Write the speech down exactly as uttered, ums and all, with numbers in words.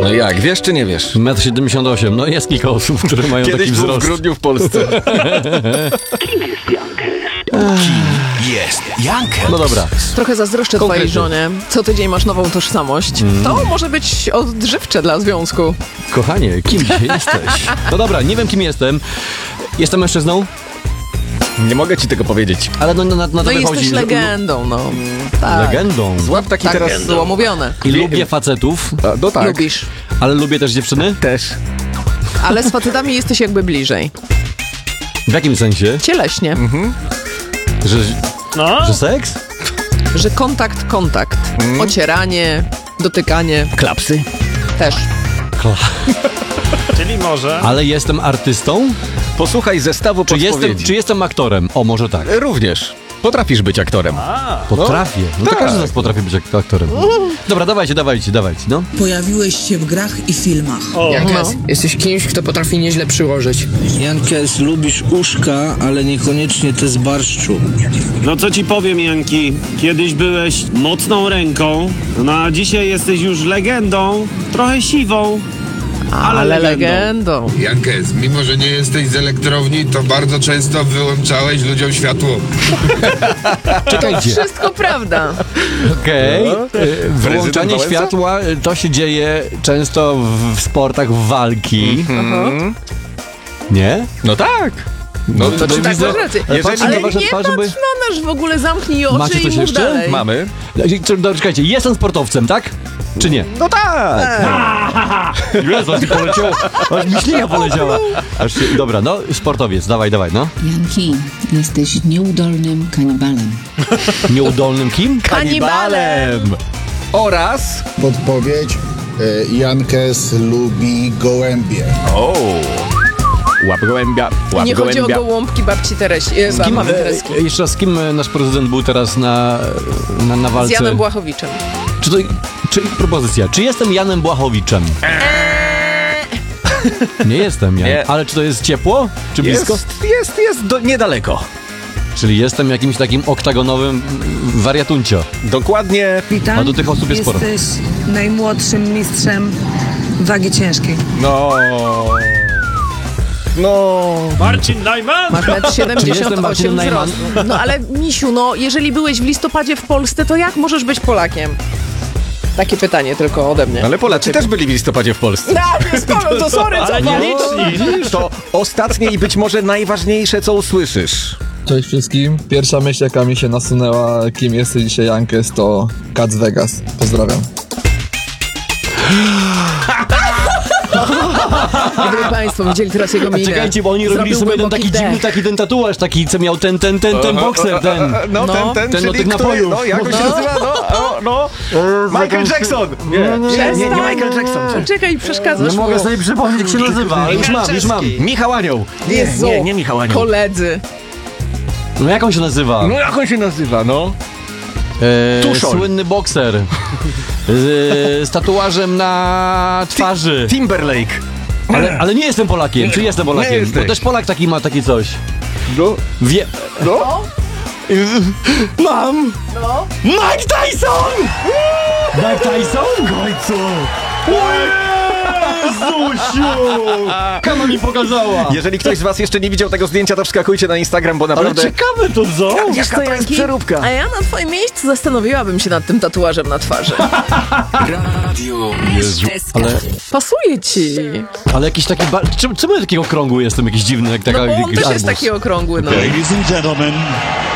No jak, wiesz czy nie wiesz? metr siedemdziesiąt osiem. No jest kilka osób, które mają Kiedyś taki był wzrost. w grudniu w Polsce. Kim jest Jankes? Kim jest Jankes? No dobra. Trochę zazdroszczę Konkrety. twojej żonie. Co tydzień masz nową tożsamość. Mm. To może być odżywcze dla związku. Kochanie, kim dzisiaj jesteś? No dobra, nie wiem kim jestem. Jestem mężczyzną, Nie mogę ci tego powiedzieć. ale no, na, na to No i wychodzi. jesteś że- legendą, no. Tak. Legendą. Złap taki Tak teraz... było mówione. I lubię facetów, A, no tak. Lubisz. ale lubię też dziewczyny. Też. Ale z facetami jesteś jakby bliżej. W jakim sensie? Cieleśnie. Mhm. Że, No, że seks? Że kontakt, kontakt. Mhm. Ocieranie, dotykanie Klapsy. też. czyli może. Ale jestem artystą? Posłuchaj zestawu Czy podpowiedzi. jestem, czy jestem aktorem? O, może tak. Również. Potrafisz być aktorem. Potrafię. No to tak. każdy z nas potrafi być ak- aktorem. Dobra, dawajcie, dawajcie, dawajcie, no. Pojawiłeś się w grach i filmach. Jankes, jesteś kimś, kto potrafi nieźle przyłożyć. Jankes, lubisz uszka, ale niekoniecznie te z barszczu. No co ci powiem, Janki, kiedyś byłeś mocną ręką, no a dzisiaj jesteś już legendą, trochę siwą, ale, Ale legendą. legendą. Jankes, mimo że nie jesteś z elektrowni, to bardzo często wyłączałeś ludziom światło. Czekajcie. Wszystko prawda. Okej. No. Y, Wyłączanie Wałęsa? światła y, to się dzieje często w, w sportach w walki. Nie? No tak. No to bo czy Tak, widzę- masz rację. ale Jeżeli- patrzę Ale na wasze nie twarze, patrz bo... na nas w ogóle, zamknij oczy Macie i coś mów jeszcze? dalej. Mamy. Dobra, czekajcie, jestem sportowcem, tak? Czy nie? No tak. Jezu, aż mi poleciało, aż mi ślinia poleciała. Aż się, dobra, no, sportowiec, dawaj, dawaj, no. Janki, jesteś nieudolnym kanibalem. Nieudolnym kim? Kanibalem. Oraz... Podpowiedź. e, Jankes lubi gołębie. O. Łap gołębia, łap Nie chodzi o gołębia. gołąbki babci Teresi, e, Z kim, mamy e, Tereski. jeszcze raz, z kim e, nasz prezydent był teraz na, na, na Z walce? Janem Błachowiczem. Czy to, czy, propozycja, czy jestem Janem Błachowiczem? Nie jestem Jan. Nie. Ale czy to jest ciepło? Czy blisko? Jest, jest, jest do, niedaleko. Czyli jestem jakimś takim oktagonowym wariatuncio. Dokładnie. Witam. A do tych osób jest sporo. Jesteś najmłodszym mistrzem wagi ciężkiej. No... No... Marcin Najman! Masz metr Czy jestem siedemdziesiąt Marcinem osiem Najman? wzrostu. No ale misiu, no jeżeli byłeś w listopadzie w Polsce, to jak możesz być Polakiem? Takie pytanie tylko ode mnie. Ale Polacy też byli w listopadzie w Polsce. No, sporo, to sorry, co Ale pan? nie liczni. To ostatnie i być może najważniejsze, co usłyszysz. Cześć wszystkim. Pierwsza myśl, jaka mi się nasunęła, kim jesteś dzisiaj Jankes, to Cats Vegas. Pozdrawiam. Gdyby państwo widzieli teraz jego A minę. czekajcie, bo oni robili Zrobił sobie ten głęboki taki dziwny, wdech. taki ten tatuaż, taki co miał ten, ten, ten, ten bokser, ten. No, No. ten, ten, Ten czyli od tych który, napojów. no, jak on się No. nazywa? No, no, no. Michael Jackson! Nie, nie, nie, nie Michael Jackson. Czekaj, przeszkadzasz Nie mogę mu. sobie przypomnieć, jak się nazywa. Ale już mam, już mam. Michał Anioł. Jezu, Nie, nie Michał Anioł. koledzy. No jak on się nazywa? No jak on się nazywa, no? Eee, Tuszol. Słynny bokser. Eee, z tatuażem na twarzy. Timberlake. Ale, ale nie jestem Polakiem. Czy jestem Nie Polakiem? jesteś. Bo też Polak taki ma takie coś. No, Wie... no. Mam! No. Mike Tyson! Mike Tyson? W końcu! Jezusiu! Kama mi pokazała! Jeżeli ktoś z was jeszcze nie widział tego zdjęcia, to wskakujcie na Instagram, bo Ale naprawdę... ciekawe to co? Jaka to jest Janki? przeróbka. A ja na twoim miejscu zastanowiłabym się nad tym tatuażem na twarzy. Radio Ale, Pasuje ci. ale jakiś taki... Ba... Czemu, czemu ja takiego krągu jestem jakiś dziwny, jak taka... No bo on jakiś też jest arbuz? taki okrągły, no. Ladies and gentlemen,